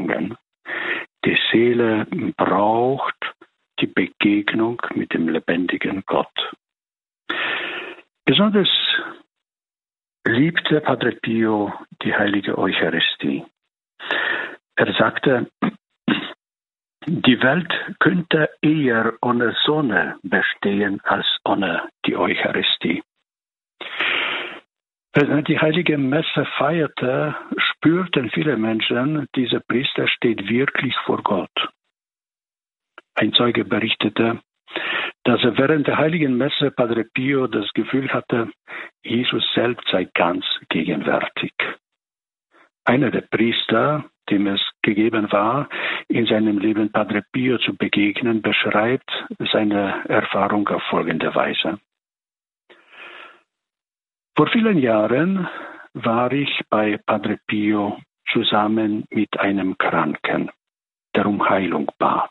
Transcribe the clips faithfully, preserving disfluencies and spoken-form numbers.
Erfahrungen. Die Seele braucht die Begegnung mit dem lebendigen Gott. Besonders liebte Padre Pio die heilige Eucharistie. Er sagte, die Welt könnte eher ohne Sonne bestehen als ohne die Eucharistie. Als er die heilige Messe feierte, spürten viele Menschen, dieser Priester steht wirklich vor Gott. Ein Zeuge berichtete, dass er während der heiligen Messe Padre Pio das Gefühl hatte, Jesus selbst sei ganz gegenwärtig. Einer der Priester, dem es gegeben war, in seinem Leben Padre Pio zu begegnen, beschreibt seine Erfahrung auf folgende Weise. Vor vielen Jahren war ich bei Padre Pio zusammen mit einem Kranken, der um Heilung bat.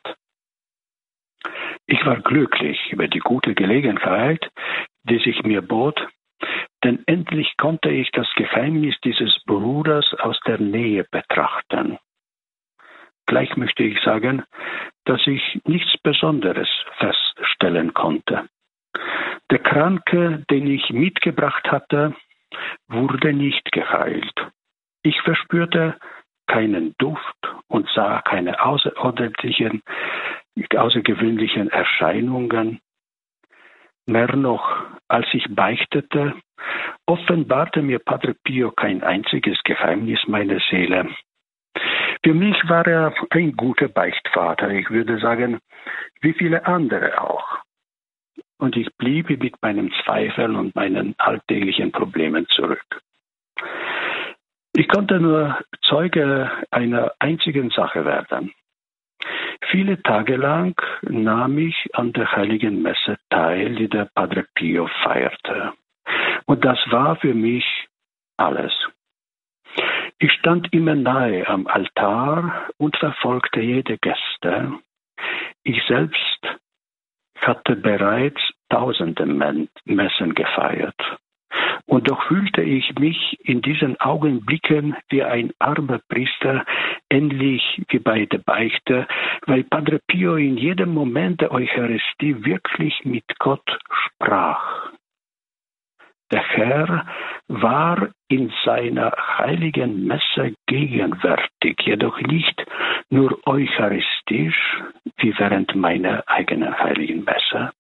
Ich war glücklich über die gute Gelegenheit, die sich mir bot, denn endlich konnte ich das Geheimnis dieses Bruders aus der Nähe betrachten. Gleich möchte ich sagen, dass ich nichts Besonderes feststellen konnte. Der Kranke, den ich mitgebracht hatte, wurde nicht geheilt. Ich verspürte keinen Duft und sah keine außerordentlichen, außergewöhnlichen Erscheinungen. Mehr noch, als ich beichtete, offenbarte mir Padre Pio kein einziges Geheimnis meiner Seele. Für mich war er ein guter Beichtvater, ich würde sagen, wie viele andere auch. Und ich blieb mit meinem Zweifel und meinen alltäglichen Problemen zurück. Ich konnte nur Zeuge einer einzigen Sache werden. Viele Tage lang nahm ich an der heiligen Messe teil, die der Padre Pio feierte. Und das war für mich alles. Ich stand immer nahe am Altar und verfolgte jede Geste. Ich selbst hatte bereits tausende Messen gefeiert. Und doch fühlte ich mich in diesen Augenblicken wie ein armer Priester, ähnlich wie bei der Beichte, weil Padre Pio in jedem Moment der Eucharistie wirklich mit Gott sprach. Der Herr war in seiner heiligen Messe gegenwärtig, jedoch nicht nur eucharistisch, wie während meiner eigenen heiligen Messe.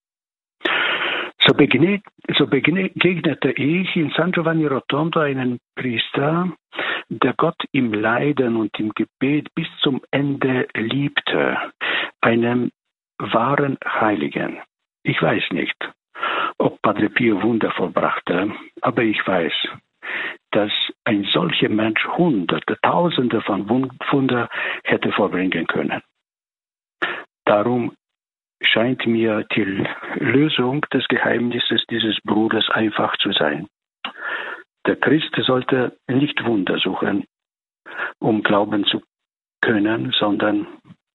So, begegnet, so begegnete ich in San Giovanni Rotondo einen Priester, der Gott im Leiden und im Gebet bis zum Ende liebte, einem wahren Heiligen. Ich weiß nicht, ob Padre Pio Wunder vollbrachte, aber ich weiß, dass ein solcher Mensch Hunderte, Tausende von Wunder hätte vollbringen können. Darum scheint mir die Lösung des Geheimnisses dieses Bruders einfach zu sein. Der Christ sollte nicht Wunder suchen, um glauben zu können, sondern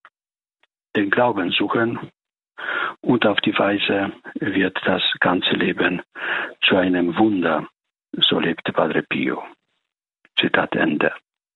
den Glauben suchen, und auf die Weise wird das ganze Leben zu einem Wunder, so lebte Padre Pio. Zitat Ende.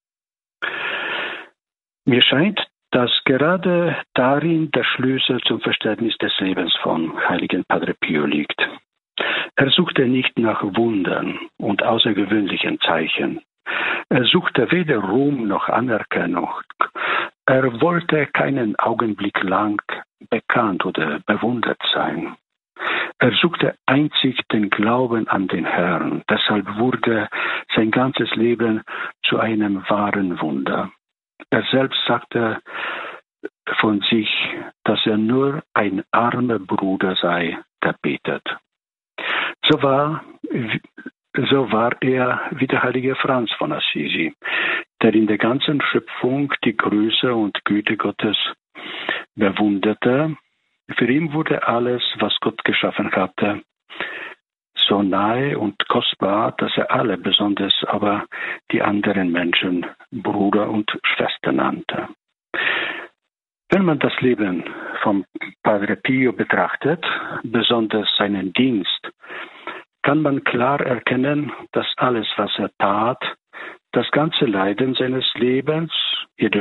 Mir scheint, dass gerade darin der Schlüssel zum Verständnis des Lebens von heiligen Padre Pio liegt. Er suchte nicht nach Wundern und außergewöhnlichen Zeichen. Er suchte weder Ruhm noch Anerkennung. Er wollte keinen Augenblick lang bekannt oder bewundert sein. Er suchte einzig den Glauben an den Herrn. Deshalb wurde sein ganzes Leben zu einem wahren Wunder. Er selbst sagte von sich, dass er nur ein armer Bruder sei, der betet. So war, so war er wie der heilige Franz von Assisi, der in der ganzen Schöpfung die Größe und Güte Gottes bewunderte. Für ihn wurde alles, was Gott geschaffen hatte, so nahe und kostbar, dass er alle, besonders aber die anderen Menschen, Bruder und Schwester nannte. Wenn man das Leben von Padre Pio betrachtet, besonders seinen Dienst, kann man klar erkennen, dass alles, was er tat, das ganze Leiden seines Lebens,